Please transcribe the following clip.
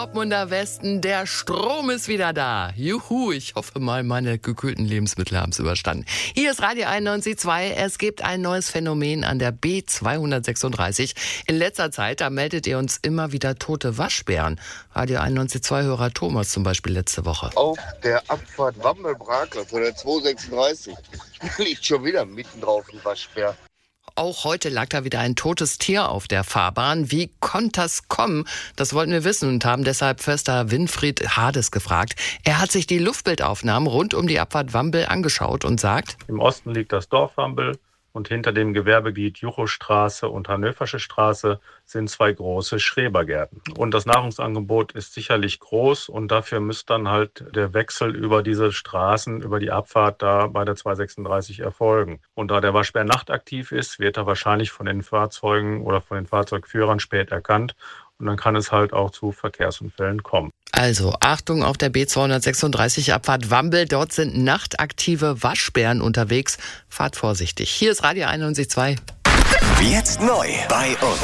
Dortmunder Westen, der Strom ist wieder da. Juhu, ich hoffe mal, meine gekühlten Lebensmittel haben es überstanden. Hier ist Radio 91.2. Es gibt ein neues Phänomen an der B236. In letzter Zeit, da meldet ihr uns immer wieder tote Waschbären. Radio 91.2-Hörer Thomas zum Beispiel letzte Woche. Auf der Abfahrt Wambel-Brakel von der 236 liegt schon wieder mitten drauf ein Waschbär. Auch heute lag da wieder ein totes Tier auf der Fahrbahn. Wie konnte das kommen? Das wollten wir wissen und haben deshalb Förster Winfried Hades gefragt. Er hat sich die Luftbildaufnahmen rund um die Abfahrt Wambel angeschaut und sagt: Im Osten liegt das Dorf Wambel und hinter dem Gewerbegebiet Juchostraße und Hannöversche Straße sind zwei große Schrebergärten. Und das Nahrungsangebot ist sicherlich groß und dafür müsste dann halt der Wechsel über diese Straßen, über die Abfahrt da bei der 236 erfolgen. Und da der Waschbär nachtaktiv ist, wird er wahrscheinlich von den Fahrzeugen oder von den Fahrzeugführern spät erkannt. Und dann kann es halt auch zu Verkehrsunfällen kommen. Also Achtung auf der B236 Abfahrt Wambel. Dort sind nachtaktive Waschbären unterwegs. Fahrt vorsichtig. Hier ist Radio 91.2. Jetzt neu bei uns.